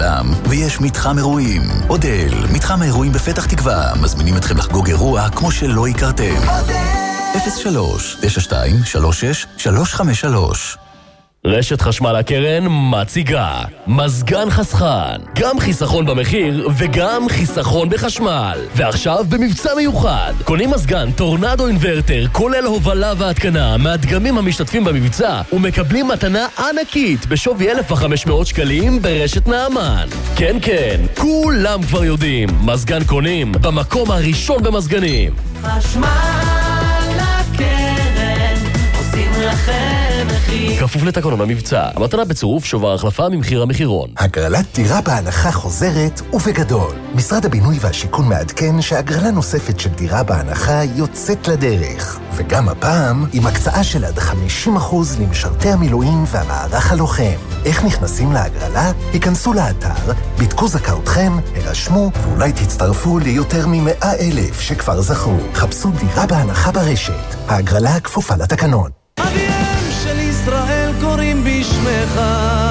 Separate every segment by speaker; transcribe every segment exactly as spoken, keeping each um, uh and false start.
Speaker 1: גם, ויש מתחם אירועים. אודל, מתחם האירועים בפתח תקווה, מזמינים אתכם לחגוג אירוע כמו שלא הכרתם. אפס שלוש תשע שתיים שלוש שש שלוש חמש שלוש.
Speaker 2: רשת חשמל הקרן מציגה מזגן חסכן, גם חיסכון במחיר וגם חיסכון בחשמל. ועכשיו במבצע מיוחד, קונים מזגן טורנדו אינברטר כולל הובלה והתקנה מהדגמים המשתתפים במבצע ומקבלים מתנה ענקית בשווי אלף וחמש מאות שקלים ברשת נעמן. כן כן, כולם כבר יודעים, מזגן קונים במקום הראשון במזגנים.
Speaker 3: חשמל הקרן עושים לכם מחיר.
Speaker 2: כפוף לתקנון המבצע, המתנה בצירוף שובר החלפה ממחיר המחירון.
Speaker 4: הגרלת דירה בהנחה חוזרת ובגדול. משרד הבינוי והשיכון מעדכן שהגרלה נוספת של דירה בהנחה יוצאת לדרך. וגם הפעם עם הקצאה של עד חמישים אחוז למשרתי המילואים והמערך הלוחם. איך נכנסים להגרלה? היכנסו לאתר, בדקו זכאותכם, הרשמו ואולי תצטרפו ליותר ממאה אלף שכבר זכו. חפשו דירה בהנחה ברשת. ההגרלה כפופה לתקנון.
Speaker 3: אביהם של ישראל קוראים בשמך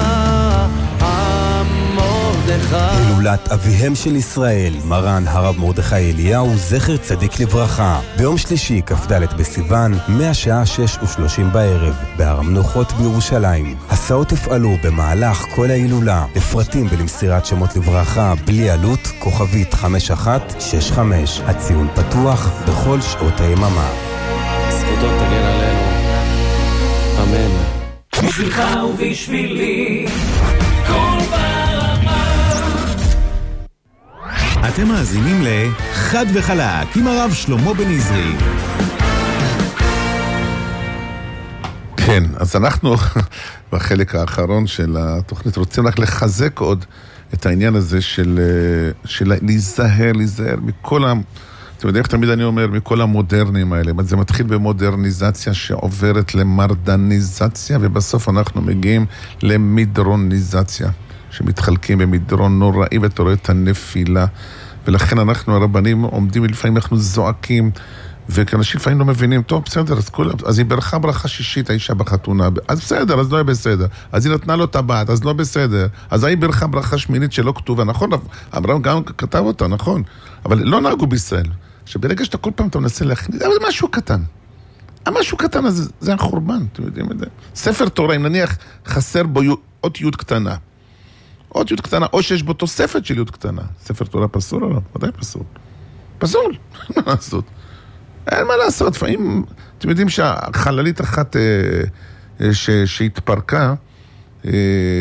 Speaker 3: מרדכי.
Speaker 5: הילולת אביהם של ישראל, מרן הרב מרדכי אליהו, זכר צדיק לברכה, ביום שלישי כ"ד בסיוון, מהשעה שש ושלושים בערב, בהר המנוחות בירושלים. הסעות יפעלו במהלך כל ההילולה. לפרטים ולמסירת שמות לברכה בלי עלות, כוכבית חמש אחת שש חמש. הציון פתוח בכל שעות היממה.
Speaker 3: זכותו תגן עלינו, אמן. בשבילך ובשבילי כל ברמה.
Speaker 6: אתם מאזינים לחד וחלק עם הרב שלמה בן עזרי.
Speaker 7: כן, אז אנחנו בחלק האחרון של התוכנית רוצים רק לחזק עוד את העניין הזה של, של להיזהר, להיזהר מכל ה... אתם יודעים איך תמיד אני אומר, מכל המודרנים האלה, זה מתחיל במודרניזציה שעוברת למרדניזציה, ובסוף אנחנו מגיעים למדרוניזציה, שמתחלקים במדרון נוראי, ואתה רואה את הנפילה, ולכן אנחנו הרבנים עומדים, ולפעמים אנחנו זועקים, וכאנשים לפעמים לא מבינים, טוב, בסדר, אז, כל, אז היא ברכה ברכה שישית, האישה בחתונה, אז בסדר, אז לא יהיה בסדר, אז היא נתנה לו טבעת, אז לא בסדר, אז היא ברכה ברכה שמינית שלא כתובה, נכון, אברהם גם כתב אותה, נכון, אבל לא נהגו בישראל, שברגע שאתה כל פעם אתה מנסה להכניס, אבל משהו קטן, המשהו קטן הזה, זה החורבן, אתם יודעים את זה, ספר תורה, אם נניח חסר בו עוד יוד קטנה, עוד יוד קטנה, או שיש בו תוספת של יוד קטנה, ספר תורה פסול או לא? ודאי פסול, פסול, מה לעשות? אין מה לעשות, לפעמים, אתם יודעים שהחללית אחת אה, אה, ש, שהתפרקה, אה,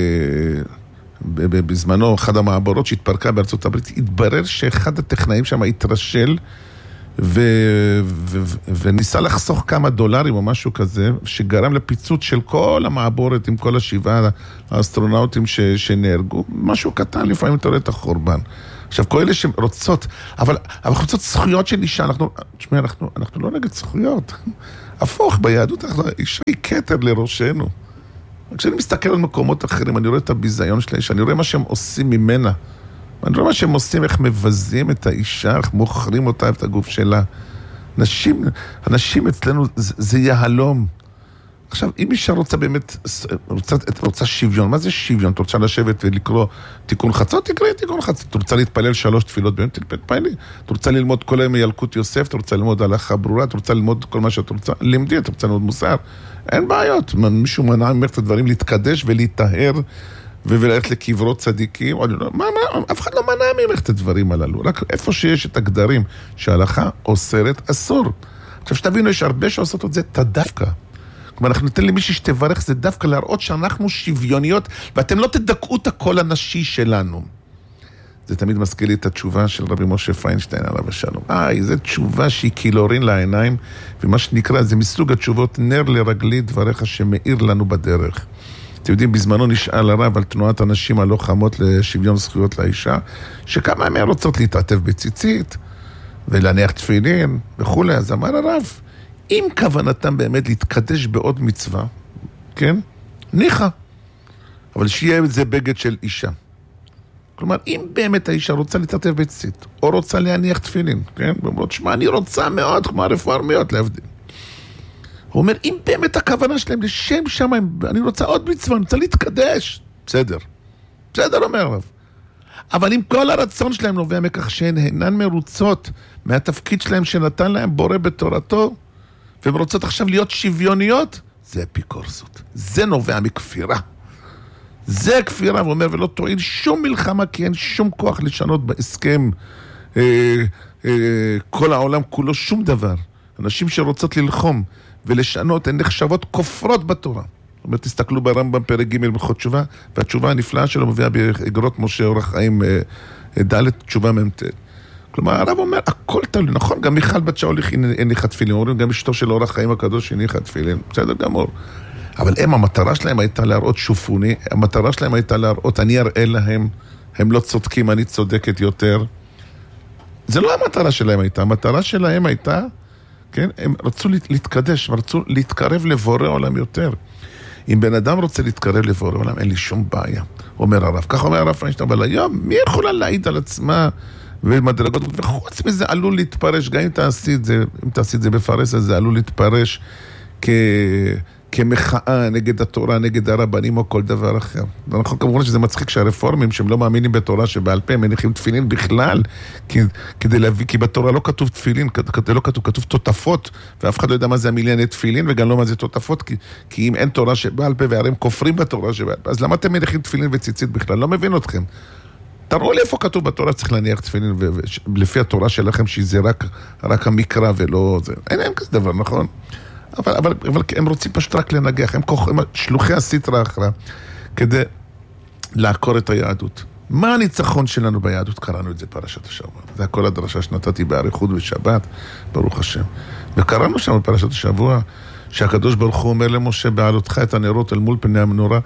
Speaker 7: בזמנו, אחד המעבורות שהתפרקה בארצות הברית, התברר שאחד הטכנאים שם התרשל, ו, ו, ו, וניסה לחסוך כמה דולרים או משהו כזה, שגרם לפיצוץ של כל המעבורת עם כל השבעה האסטרונאוטים ש, שנהרגו, משהו קטן, לפעמים אתה רואה את החורבן. עכשיו, כל אלה שרוצות, אבל, אבל רוצות זכויות של אישה, אנחנו, תשמע, אנחנו, אנחנו לא נגד זכויות. הפוך, ביהדות, אנחנו, אישה היא כתר לראשנו. כשאני מסתכל על מקומות אחרים, אני רואה את הביזיון של האישה, אני רואה מה שהם עושים ממנה. אני רואה מה שהם עושים, איך מבזים את האישה, איך מוכרים אותה, את הגוף שלה. נשים, אנשים אצלנו, זה, זה יהלום. עכשיו, אם אישה רוצה באמת, רוצה, רוצה שוויון, מה זה שוויון? אתה רוצה לשבת ולקרוא תיקון חצות? תקראי תיקון חצות. אתה רוצה להתפלל שלוש תפילות באמת? תתפללי. אתה רוצה ללמוד כל היום מילקוט יוסף, אתה רוצה ללמוד הלכה ברורה, אתה רוצה ללמוד כל מה שאתה רוצה, למדי, אתה רוצה ללמוד מוסר. אין בעיות. מישהו מנע ממך את הדברים להתקדש ולהתאהר וללכת לקברות צדיקים. מה, מה, אף אחד לא מנע ממך את הדברים הללו. רק איפה שיש את הגדרים שההלכה אוסרת, אסור. עכשיו שתבינו, יש הרבה שעושות את זה תדווקא. כלומר, אנחנו ניתן למישהי שתברך, זה דווקא להראות שאנחנו שוויוניות, ואתם לא תדכאו את הקול הנשי שלנו. זה תמיד מזכיר לי את התשובה של רבי משה פיינשטיין, עליו השלום. איי, זו תשובה שהיא קילורין לעיניים, ומה שנקרא, זה מסוג התשובות, נר לרגלי דבריך שמאיר לנו בדרך. אתם יודעים, בזמנו נשאל הרב על תנועת הנשים הלוחמות לשוויון זכויות לאישה, שכמה מהן רוצות להתעטף בציצית, ולהניח תפילין, וכו'. אז אמר הרב, אם כוונתם באמת להתקדש בעוד מצווה, כן? ניחה. אבל שיהיה את זה בגד של אישה. כלומר, אם באמת האישה רוצה להתעטף בציצית, או רוצה להניח תפילין, כן? ואומרות, שמה, אני רוצה מאוד, כמו הרפורמיות להבדיל. הוא אומר, אם באמת הכוונה שלהם לשם שמיים, אני רוצה עוד מצווה, אני רוצה להתקדש. בסדר. בסדר, אומר הרב. אבל אם כל הרצון שלהם נובע מכך שהן אינן מרוצות מהתפקיד שלהם שנתן להם בורא בתורתו, והן רוצות עכשיו להיות שוויוניות, זה אפיקורסות. זה נובע מכפירה. זה כפירה, ואומר, ולא תועיל שום מלחמה, כי אין שום כוח לשנות בהסכם אה, אה, כל העולם כולו, שום דבר. אנשים שרוצות ללחום ולשנות, הן נחשבות כופרות בתורה. זאת אומרת, תסתכלו ברמב"ם פרק ג' מלכות תשובה, והתשובה הנפלאה שלו מביאה באגרות משה אורח חיים אה, אה, ד' תשובה ממ"ט. כלומר, הרב אומר, הכל תלוי, נכון, גם מיכל בת שאול הניחה תפילין, אומרים, גם אשתו של אורח חיים הקדוש הניחה תפילין, בסדר גמור. אבל הם, המטרה שלהם הייתה להראות שופוני, המטרה שלהם הייתה להראות, אני אראה להם, הם לא צודקים, אני צודקת יותר. זה לא המטרה שלהם הייתה, המטרה שלהם הייתה, כן, הם רצו להתקדש, רצו להתקרב לבורא עולם יותר. אם בן אדם רוצה להתקרב לבורא עולם, אין לי שום בעיה, אומר הרב. כך אומר הרב פיינשטיין, אבל היום, מי יכולה להעיד על עצמה ומדרגות, וחוץ מזה עלול להתפרש, גם אם תעשי את זה, אם תעשי את זה בפרס, זה עלול להתפרש כ... כמחאה נגד התורה, נגד הרבנים או כל דבר אחר. אנחנו כמובן שזה מצחיק שהרפורמים שהם לא מאמינים בתורה שבעל פה, הם מניחים תפילין בכלל, כי, כדי להביא, כי בתורה לא כתוב תפילין, כתוב, לא כתוב, כתוב תותפות, ואף אחד לא יודע מה זה המיליון תפילין, וגם לא מה זה תותפות, כי, כי אם אין תורה שבעל פה, והרי הם כופרים בתורה שבעל פה, אז למה אתם מניחים תפילין וציצית בכלל? לא מבין אתכם. תראו לי איפה כתוב בתורה צריך להניח תפילין, ולפי התורה שלכם שזה רק, רק המקרא ולא זה. אין, אין כזה דבר, נכון? אבל, אבל, אבל הם רוצים פשוט רק לנגח, הם, כוח, הם שלוחי הסטרה אחרה, כדי לעקור את היהדות. מה הניצחון שלנו ביהדות? קראנו את זה פרשת השבוע. זה הכל הדרשה שנתתי בעריכות בשבת, ברוך השם. וקראנו שם בפרשת השבוע, שהקדוש ברוך הוא אומר למשה, בעלותך את הנרות אל מול פני המנורה,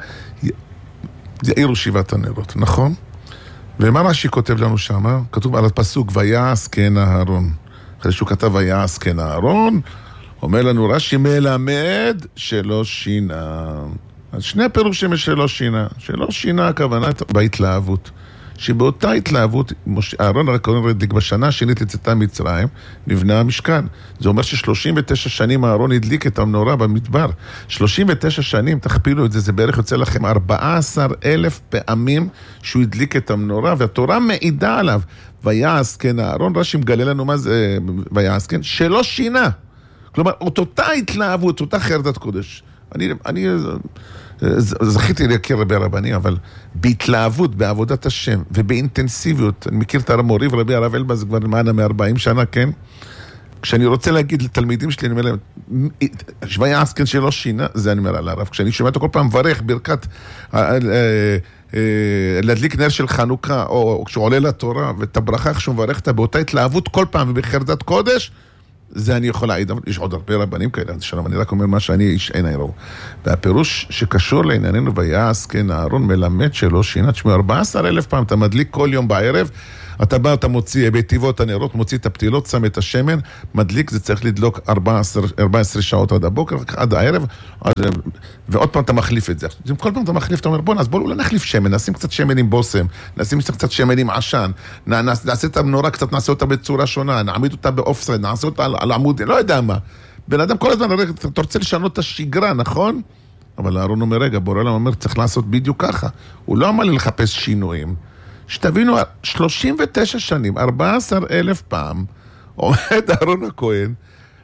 Speaker 7: יאירו שבעת הנרות, נכון? ומה רש"י כותב לנו שם? כתוב על הפסוק, ויעש כן אהרון. אחרי שהוא כתב ויעש כן אהרון, אומר לנו רש"י מלמד שלא שינה. אז שני פירושים שלא שינה. שלא שינה הכוונה בהתלהבות. שבאותה התלהבות, אהרון הכהן הדליק בשנה השנית לצאתם מצרים, נבנה המשכן. זה אומר ש-שלושים ותשע שנים אהרון הדליק את המנורה במדבר. שלושים ותשע שנים, תכפילו את זה, זה בערך יוצא לכם ארבעה עשר אלף פעמים שהוא הדליק את המנורה, והתורה מעידה עליו. ויעש כן אהרון, רש"י מגלה לנו מה זה ויעש כן, שלא שינה. כלומר, אותה התלהבות, אותה חרדת קודש. אני, אני זכיתי להכיר רבי הרבני, אבל בהתלהבות, בעבודת השם, ובאינטנסיביות, אני מכיר את המורי ורבי הרב אלבז, זה כבר למעלה מ-ארבעים שנה, כן? כשאני רוצה להגיד לתלמידים שלי, אני אומר להם, ויעש כן שלא שינה, זה אני אומר על הרב. כשאני שומע אותו כל פעם מברך, ברכת, להדליק נר של חנוכה, או כשהוא עולה לתורה, ואת הברכה איך שהוא מברך, באותה התלהבות כל פעם, ובחרדת קודש, זה אני יכול להעיד, אבל יש עוד הרבה רבנים כאלה, שלום, אני רק אומר מה שאני איש אין אירו. והפירוש שקשור לענייננו ויעש, כן, אהרון מלמד שלא שינה, תשמעו, ארבעה עשר אלף פעם, אתה מדליק כל יום בערב, אתה בא, אתה מוציא בטבעות הנרות, מוציא את הפתילות, שם את השמן, מדליק, זה צריך לדלוק ארבע עשרה שעות עד הבוקר, עד הערב, עד, ועוד פעם אתה מחליף את זה. כל פעם אתה מחליף, אתה אומר, בוא, אז בוא אולי נחליף שמן, נשים קצת שמן עם בוסם, נשים קצת שמן עם עשן, נעשה את המנורה קצת, נעשה אותה בצורה שונה, נעמיד אותה באופסייד, נעשה אותה על, על עמוד, לא יודע מה. בן אדם כל הזמן, אתה רוצה לשנות את השגרה, נכון? אבל אהרון אומר, רגע, בורא להם אומר, צריך לעשות בדיוק ככה. הוא לא אמר לי לחפש שינויים. שתבינו, שלושים ותשע שנים, ארבעה עשר אלף פעם, עומד אהרון הכהן,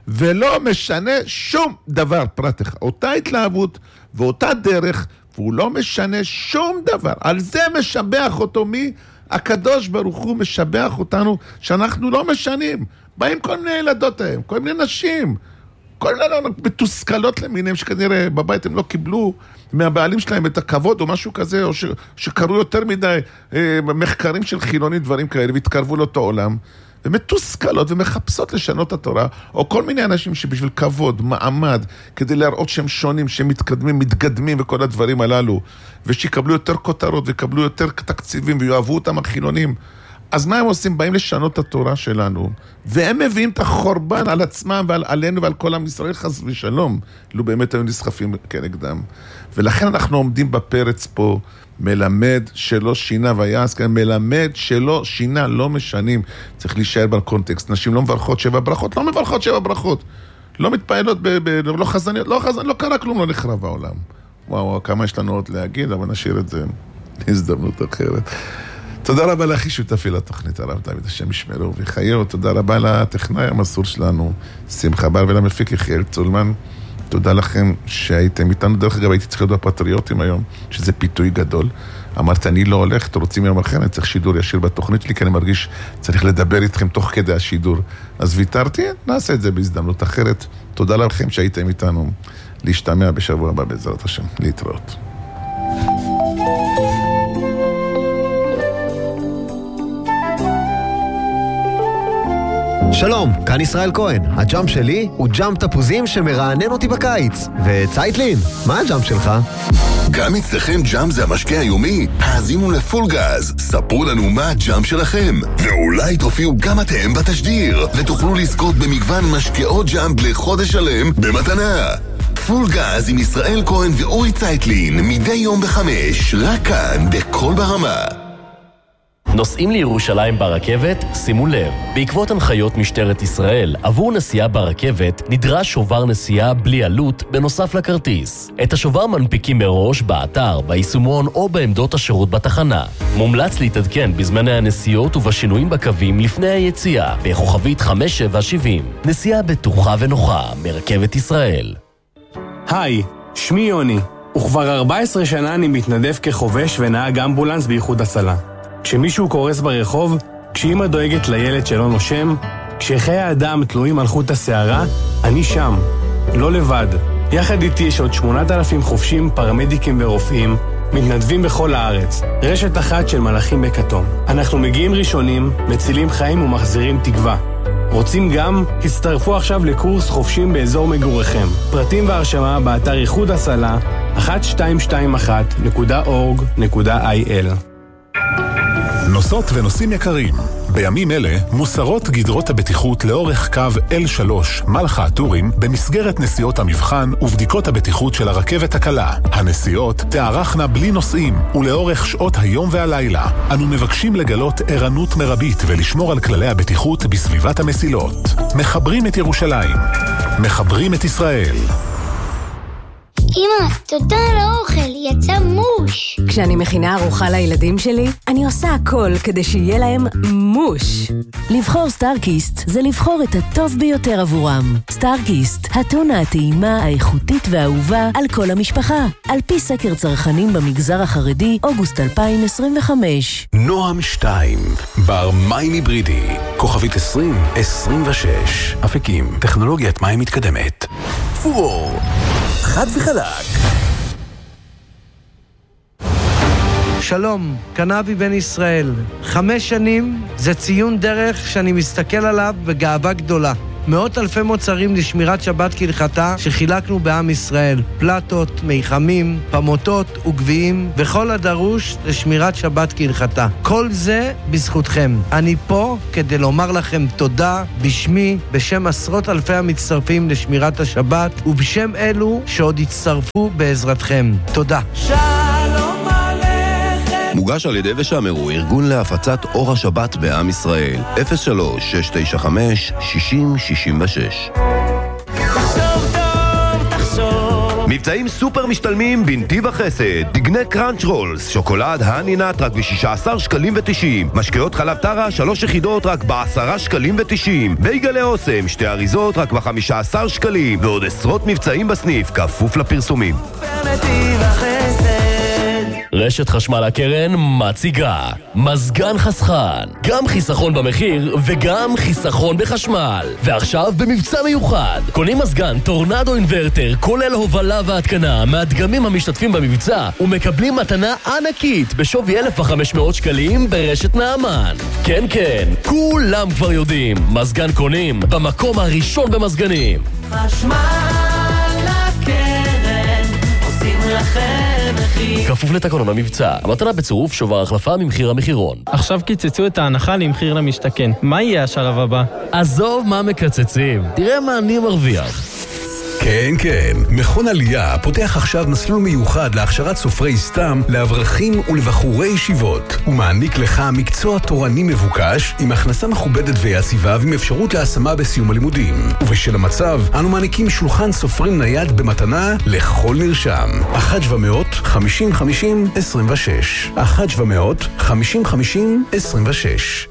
Speaker 7: ולא משנה שום דבר פרט אחד. אותה התלהבות ואותה דרך, והוא לא משנה שום דבר. על זה משבח אותו מי? הקדוש ברוך הוא משבח אותנו שאנחנו לא משנים. באים כל מיני ילדות ההם, כל מיני נשים, כל מיני מתוסכלות למיניהם שכנראה בבית הם לא קיבלו מהבעלים שלהם את הכבוד או משהו כזה, או ש, שקראו יותר מדי אה, מחקרים של חילוני, דברים כאלה, והתקרבו לאותו עולם, ומתוסכלות ומחפשות לשנות התורה, או כל מיני אנשים שבשביל כבוד, מעמד, כדי להראות שהם שונים, שהם מתקדמים, מתקדמים וכל הדברים הללו, ושיקבלו יותר כותרות ויקבלו יותר תקציבים ויואבו אותם החילונים. אז מה הם עושים? באים לשנות את התורה שלנו, והם מביאים את החורבן על עצמם ועל עלינו ועל כל עם ישראל, חס ושלום, לא באמת היו נסחפים כנגדם. ולכן אנחנו עומדים בפרץ פה, מלמד שלא שינה ויעש, כן, מלמד שלא שינה, לא משנים. צריך להישאר בקונטקסט. נשים לא מברכות שבע ברכות, לא מברכות שבע ברכות. לא מתפעלות, ב- ב- לא חזניות, לא חזניות, לא קרה כלום, לא נחרב העולם. וואו, כמה יש לנו עוד להגיד, אבל נשאיר את זה להזדמנות אחרת. תודה רבה לאחי שותפי לתוכנית, הרב דוד, השם ישמרו וחיו. תודה רבה לטכנאי המסור שלנו, שמחה בר, ולמפיק יחיאל צולמן. תודה לכם שהייתם איתנו. דרך אגב, הייתי צריך להיות בפטריוטים היום, שזה פיתוי גדול. אמרת, אני לא הולך, אתם רוצים יום אחר, אני צריך שידור ישיר בתוכנית שלי, כי אני מרגיש צריך לדבר איתכם תוך כדי השידור. אז ויתרתי, נעשה את זה בהזדמנות אחרת. תודה לכם שהייתם איתנו. להשתמע בשבוע הבא בעזרת השם. להתראות.
Speaker 8: שלום, כאן ישראל כהן. הג'אמפ שלי הוא ג'אמפ תפוזים שמרענן אותי בקיץ. וצייטלין, מה הג'אמפ שלך?
Speaker 9: גם אצלכם ג'אמפ זה המשקה היומי? האזינו לפול גז. ספרו לנו מה הג'אמפ שלכם. ואולי תופיעו גם אתם בתשדיר. ותוכלו לזכות במגוון משקאות ג'אמפ לחודש שלם במתנה. פול גז עם ישראל כהן ואורי צייטלין, מדי יום בחמש, רק כאן בכל ברמה.
Speaker 2: נוסעים לירושלים ברכבת? שימו לב, בעקבות הנחיות משטרת ישראל, עבור נסיעה ברכבת נדרש שובר נסיעה בלי עלות בנוסף לכרטיס. את השובר מנפיקים מראש באתר, ביישומון או בעמדות השירות בתחנה. מומלץ להתעדכן בזמני הנסיעות ובשינויים בקווים לפני היציאה, בכוכבית חמש שבע שבעים. נסיעה בטוחה ונוחה מרכבת ישראל.
Speaker 10: היי, שמי יוני, וכבר ארבע עשרה שנה אני מתנדב כחובש ונהג אמבולנס באיחוד הצלה. כשמישהו קורס ברחוב, כשאמא דואגת לילד שלא נושם, כשחיי האדם תלויים על חוט השערה, אני שם, לא לבד. יחד איתי יש עוד שמונת אלפים חובשים, פרמדיקים ורופאים, מתנדבים בכל הארץ. רשת אחת של מלאכים בכתום. אנחנו מגיעים ראשונים, מצילים חיים ומחזירים תקווה. רוצים גם? הצטרפו עכשיו לקורס חובשים באזור מגוריכם. פרטים והרשמה באתר איחוד הצלה אחת שתיים שתיים אחת נקודה אורג נקודה איי אל.
Speaker 11: נוסעות ונוסעים יקרים, בימים אלה מוסרות גדרות הבטיחות לאורך קו אל שלוש מלחה הטורים במסגרת נסיעות המבחן ובדיקות הבטיחות של הרכבת הקלה. הנסיעות תארכנה בלי נוסעים ולאורך שעות היום והלילה. אנו מבקשים לגלות ערנות מרבית ולשמור על כללי הבטיחות בסביבת המסילות. מחברים את ירושלים, מחברים את ישראל.
Speaker 12: אמא, תודה על האוכל, יצא מוש.
Speaker 13: כשאני מכינה ארוחה לילדים שלי, אני עושה הכל כדי שיהיה להם מוש. לבחור סטארקיסט זה לבחור את הטוב ביותר עבורם. סטארקיסט, הטונה הטעימה, האיכותית והאהובה על כל המשפחה. על פי סקר צרכנים במגזר החרדי, אוגוסט אלפיים עשרים וחמש.
Speaker 1: נועם שתיים, בר מים היברידי, כוכבית עשרים עשרים ושש. אפיקים, טכנולוגיית מים מתקדמת. פור, חד וחלק.
Speaker 3: שלום, קנבי בן ישראל. חמש שנים זה ציון דרך שאני מסתכל עליו בגאווה גדולה. מאות אלפי מוצרים לשמירת שבת כהלכתה שחילקנו בעם ישראל. פלטות, מיחמים, פמוטות וגביעים וכל הדרוש לשמירת שבת כהלכתה. כל זה בזכותכם. אני פה כדי לומר לכם תודה בשמי, בשם עשרות אלפי המצטרפים לשמירת השבת ובשם אלו שעוד יצטרפו בעזרתכם. תודה.
Speaker 14: שלום עליכם. מוגש על ידי ושמרו, ארגון להפצת אור השבת בעם ישראל. אפס שלוש שש תשע חמש שישים שישים ושש.
Speaker 15: תחשוב טוב, תחשוב.
Speaker 14: מבצעים סופר משתלמים בנתיב החסד. דגני קראנץ' רולס, שוקולד הנינת רק ב-שישה עשר שקלים ותשעים. משקאות חלב טרה, שלוש יחידות רק ב-עשרה שקלים ותשעים. בייגלי אוסם, שתי אריזות רק ב-חמישה עשר שקלים. ועוד עשרות מבצעים בסניף, כפוף לפרסומים.
Speaker 15: בנתיב החסד.
Speaker 2: רשת חשמל הקרן מציגה מזגן חסכן, גם חיסכון במחיר וגם חיסכון בחשמל. ועכשיו במבצע מיוחד, קונים מזגן טורנדו אינברטר כולל הובלה והתקנה מהדגמים המשתתפים במבצע ומקבלים מתנה ענקית בשווי אלף וחמש מאות שקלים ברשת נעמן. כן כן, כולם כבר יודעים, מזגן קונים במקום הראשון במזגנים.
Speaker 15: חשמל הקרן עושים לכם
Speaker 2: כפוף לתקנון המבצע. המתנה בצירוף שובר החלפה ממחיר המחירון.
Speaker 16: עכשיו קיצצו את ההנחה למחיר למשתכן. מה יהיה השלב הבא?
Speaker 2: עזוב מה מקצצים, תראה מה אני מרוויח.
Speaker 17: כן, כן. מכון עלייה פותח עכשיו מסלול מיוחד להכשרת סופרי סתם לאברכים ולבחורי ישיבות. הוא מעניק לך מקצוע תורני מבוקש עם הכנסה מכובדת ויציבה ועם אפשרות להשמה בסיום הלימודים. ובשל המצב, אנו מעניקים שולחן סופרים נייד במתנה לכל נרשם. אחת שבע מאות חמישים חמישים עשרים ושש אחת שבע מאות חמישים חמישים עשרים ושש.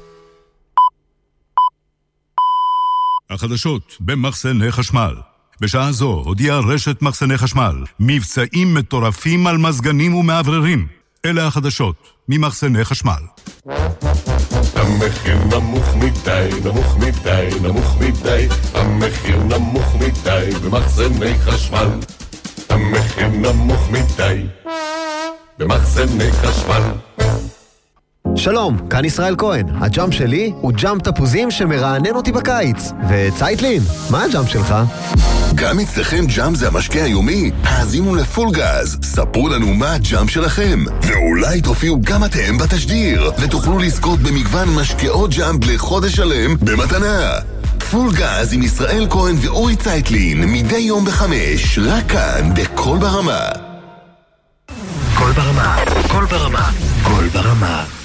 Speaker 18: החדשות במחסני חשמל. בשעה זו הודיעה רשת מחסני חשמל מבצעים מטורפים על מזגנים ומעבררים. אלה החדשות ממחסני חשמל.
Speaker 19: המחיר נמוך מדי, נמוך מדי, נמוך מדי. המחיר נמוך מדי במחסני חשמל. המחיר נמוך מדי במחסני חשמל.
Speaker 8: שלום, כאן ישראל כהן. הג'אמפ שלי הוא ג'אמפ תפוזים שמרענן אותי בקיץ. וצייטלין, מה הג'אמפ שלך?
Speaker 9: גם אצלכם ג'אמפ זה המשקה היומי? האזינו לפול גז, ספרו לנו מה הג'אמפ שלכם, ואולי תופיעו גם אתם בתשדיר, ותוכלו לזכות במגוון משקאות ג'אמפ לחודש שלם במתנה. פול גז עם ישראל כהן ואורי צייטלין, מדי יום בחמש, רק כאן בכל ברמה.
Speaker 1: כל ברמה, כל ברמה, כל ברמה.